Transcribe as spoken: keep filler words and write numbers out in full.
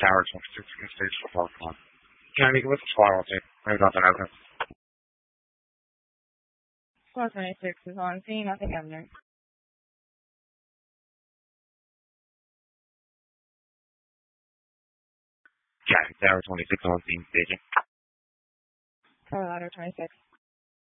Tower twenty-six in stage for Pokemon. Can I make it with a spiral tape? Maybe not that evidence. Squad twenty-six is on scene at the governor. Yeah, Tower twenty-six on scene staging. Colorado twenty-six.